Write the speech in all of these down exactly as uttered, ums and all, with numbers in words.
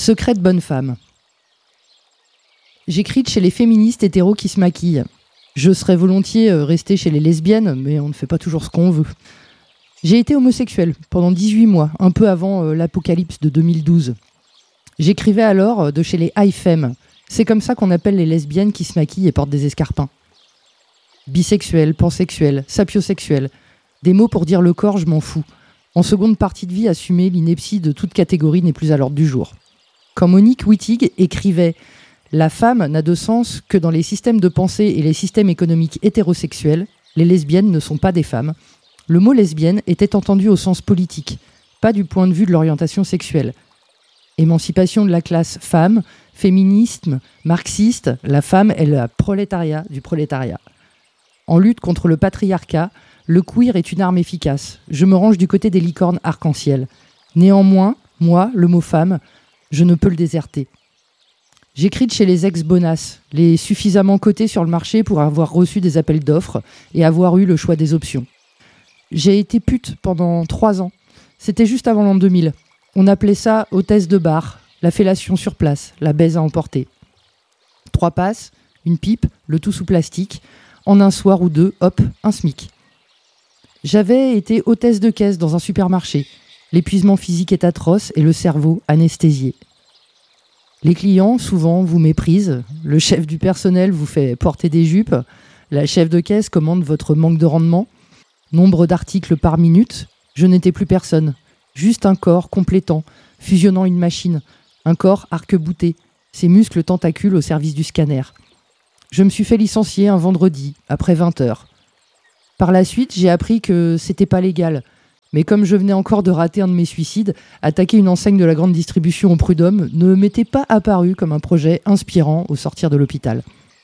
Secret de bonne femme. J'écris chez les féministes hétéros qui se maquillent. Je serais volontiers restée chez les lesbiennes, mais on ne fait pas toujours ce qu'on veut. J'ai été homosexuelle pendant dix-huit mois, un peu avant l'apocalypse de deux mille douze. J'écrivais alors de chez les high femmes. C'est comme ça qu'on appelle les lesbiennes qui se maquillent et portent des escarpins. Bisexuelle, pansexuelle, sapiosexuelle. Des mots pour dire le corps, je m'en fous. En seconde partie de vie, assumer l'ineptie de toute catégorie n'est plus à l'ordre du jour. Quand Monique Wittig écrivait « La femme n'a de sens que dans les systèmes de pensée et les systèmes économiques hétérosexuels, les lesbiennes ne sont pas des femmes », le mot lesbienne était entendu au sens politique, pas du point de vue de l'orientation sexuelle. Émancipation de la classe femme, féminisme, marxiste, la femme est le prolétariat du prolétariat. En lutte contre le patriarcat, le queer est une arme efficace. Je me range du côté des licornes arc-en-ciel. Néanmoins, moi, le mot femme, je ne peux le déserter. J'écris de chez les ex-bonasses, les suffisamment cotés sur le marché pour avoir reçu des appels d'offres et avoir eu le choix des options. J'ai été pute pendant trois ans. C'était juste avant l'an deux mille. On appelait ça hôtesse de bar, la fellation sur place, la baise à emporter. Trois passes, une pipe, le tout sous plastique. En un soir ou deux, hop, un SMIC. J'avais été hôtesse de caisse dans un supermarché. L'épuisement physique est atroce et le cerveau anesthésié. Les clients, souvent, vous méprisent. Le chef du personnel vous fait porter des jupes. La chef de caisse commande votre manque de rendement. Nombre d'articles par minute. Je n'étais plus personne. Juste un corps complétant, fusionnant une machine. Un corps arc-bouté. Ses muscles tentacules au service du scanner. Je me suis fait licencier un vendredi, après vingt heures. Par la suite, j'ai appris que c'était pas légal. Mais comme je venais encore de rater un de mes suicides, attaquer une enseigne de la grande distribution au prud'homme ne m'était pas apparu comme un projet inspirant au sortir de l'hôpital.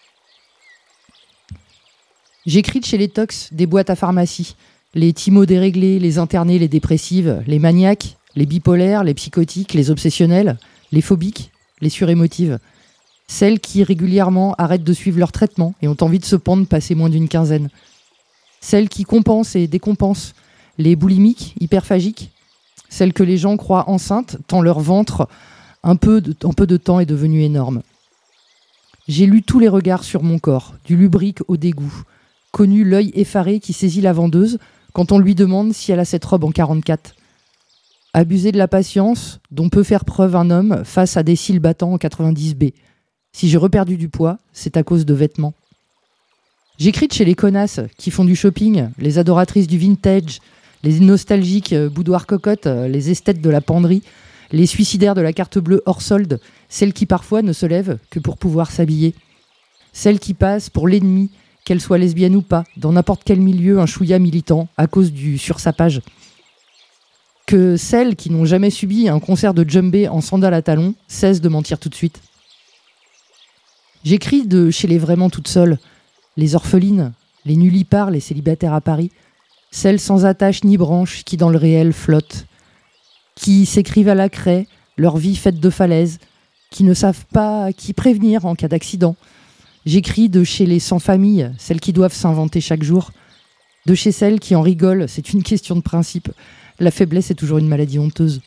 J'écris de chez les tox, des boîtes à pharmacie. Les timos déréglés, les internés, les dépressives, les maniaques, les bipolaires, les psychotiques, les obsessionnels, les phobiques, les surémotives. Celles qui régulièrement arrêtent de suivre leur traitement et ont envie de se pendre passé moins d'une quinzaine. Celles qui compensent et décompensent. Les boulimiques, hyperphagiques. Celles que les gens croient enceintes tant leur ventre, un peu de, en peu de temps, est devenu énorme. J'ai lu tous les regards sur mon corps, du lubrique au dégoût. Connu l'œil effaré qui saisit la vendeuse quand on lui demande si elle a cette robe en quarante-quatre. Abuser de la patience dont peut faire preuve un homme face à des cils battants en quatre-vingt-dix B. Si j'ai reperdu du poids, c'est à cause de vêtements. J'écris de chez les connasses qui font du shopping, les adoratrices du vintage, les nostalgiques boudoirs cocottes, les esthètes de la penderie, les suicidaires de la carte bleue hors solde, celles qui parfois ne se lèvent que pour pouvoir s'habiller. Celles qui passent pour l'ennemi, qu'elle soit lesbienne ou pas, dans n'importe quel milieu un chouïa militant à cause du sursapage. Que celles qui n'ont jamais subi un concert de djembé en sandales à talons cessent de mentir tout de suite. J'écris de chez les vraiment toutes seules, les orphelines, les nullipares, les célibataires à Paris, celles sans attache ni branche qui dans le réel flottent, qui s'écrivent à la craie, leur vie faite de falaises, qui ne savent pas qui prévenir en cas d'accident. J'écris de chez les sans-famille, celles qui doivent s'inventer chaque jour, de chez celles qui en rigolent, c'est une question de principe. La faiblesse est toujours une maladie honteuse.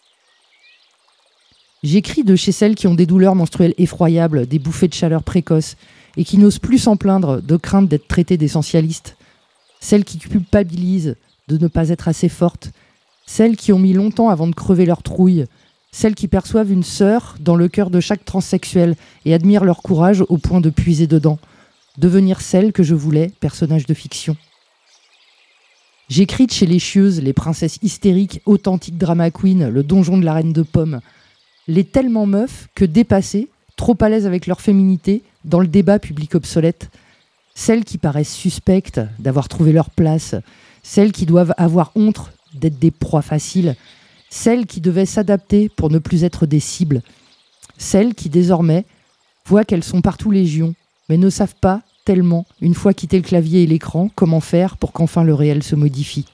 J'écris de chez celles qui ont des douleurs menstruelles effroyables, des bouffées de chaleur précoces, et qui n'osent plus s'en plaindre de crainte d'être traitées d'essentialistes. Celles qui culpabilisent de ne pas être assez fortes. Celles qui ont mis longtemps avant de crever leur trouille. Celles qui perçoivent une sœur dans le cœur de chaque transsexuel et admirent leur courage au point de puiser dedans. Devenir celle que je voulais, personnage de fiction. J'écris de chez les chieuses, les princesses hystériques, authentiques drama queen, le donjon de la reine de pomme. Les tellement meufs que dépassées, trop à l'aise avec leur féminité, dans le débat public obsolète. Celles qui paraissent suspectes d'avoir trouvé leur place. Celles qui doivent avoir honte d'être des proies faciles. Celles qui devaient s'adapter pour ne plus être des cibles. Celles qui, désormais, voient qu'elles sont partout légion, mais ne savent pas tellement, une fois quitté le clavier et l'écran, comment faire pour qu'enfin le réel se modifie.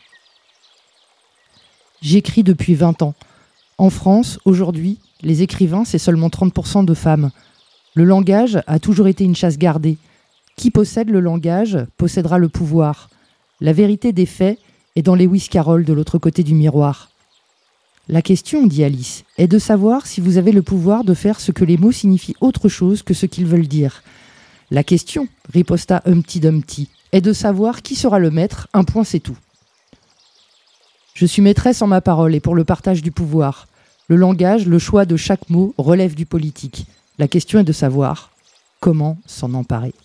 J'écris depuis vingt ans. En France, aujourd'hui, les écrivains, c'est seulement trente pour cent de femmes. Le langage a toujours été une chasse gardée. Qui possède le langage possédera le pouvoir. La vérité des faits est dans Lewis Carroll de l'autre côté du miroir. La question, dit Alice, est de savoir si vous avez le pouvoir de faire ce que les mots signifient autre chose que ce qu'ils veulent dire. La question, riposta Humpty Dumpty, est de savoir qui sera le maître, un point c'est tout. Je suis maîtresse en ma parole et pour le partage du pouvoir. Le langage, le choix de chaque mot relève du politique. La question est de savoir comment s'en emparer.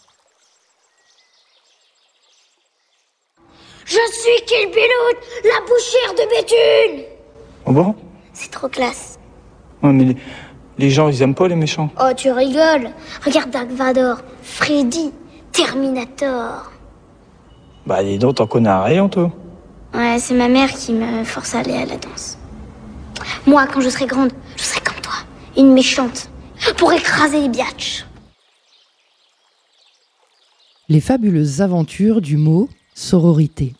Je suis Kill Bilout, la bouchère de Béthune. Oh bon? C'est trop classe. Ouais, mais les, les gens, ils aiment pas les méchants. Oh, tu rigoles. Regarde Dark Vador, Freddy, Terminator. Bah, dis donc, t'en connais un rayon, toi. Ouais, c'est ma mère qui me force à aller à la danse. Moi, quand je serai grande, je serai comme toi, une méchante, pour écraser les biatchs. Les fabuleuses aventures du mot sororité.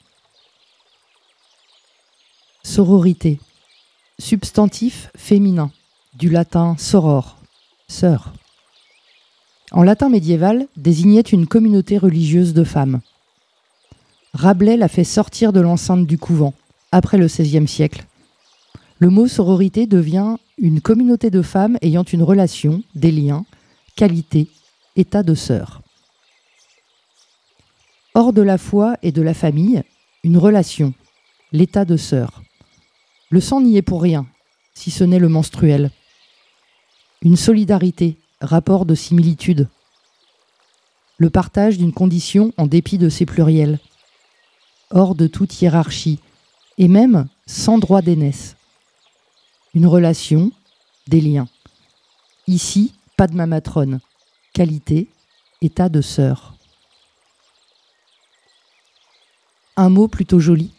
Sororité. Substantif féminin, du latin soror, sœur. En latin médiéval, désignait une communauté religieuse de femmes. Rabelais l'a fait sortir de l'enceinte du couvent, après le seizième siècle. Le mot sororité devient une communauté de femmes ayant une relation, des liens, qualité, état de sœur. Hors de la foi et de la famille, une relation, l'état de sœur. Le sang n'y est pour rien, si ce n'est le menstruel. Une solidarité, rapport de similitude. Le partage d'une condition en dépit de ses pluriels. Hors de toute hiérarchie, et même sans droit d'aînesse. Une relation, des liens. Ici, pas de mamatrone. Qualité, état de sœur. Un mot plutôt joli.